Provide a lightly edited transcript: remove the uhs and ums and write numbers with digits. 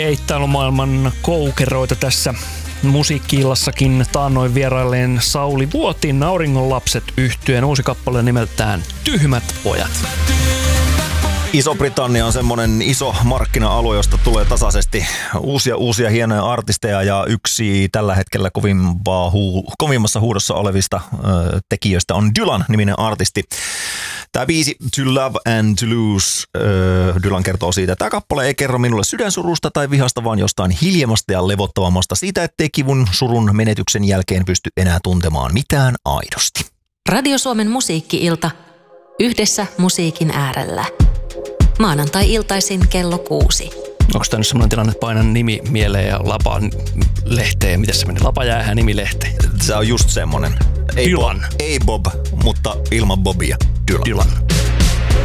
Eittäilymaailman koukeroita tässä musiikki-illassakin taannoin vierailleen Sauli Vuotin Auringon lapset -yhtyeen uusi kappale nimeltään Tyhmät pojat. Iso-Britannia on semmoinen iso markkina-alue, josta tulee tasaisesti uusia hienoja artisteja, ja yksi tällä hetkellä kovimmassa huudossa olevista tekijöistä on Dylan-niminen artisti. Tämä biisi To Love and To Lose, Dylan kertoo siitä, että tämä kappale ei kerro minulle sydänsurusta tai vihasta, vaan jostain hiljemmasta ja levottavammasta, siitä, ettei kivun, surun, menetyksen jälkeen pysty enää tuntemaan mitään aidosti. Radio Suomen musiikki-ilta yhdessä musiikin äärellä. Maanantai-iltaisin kello 6. Onko tämä nyt sellainen tilanne, että painan nimi mieleen ja lapa lehteen? Miten se meni? Lapa jäähän, nimi lehteen. Se on just semmoinen. Dylan. Ei Bob, mutta ilman Bobia. Dylan.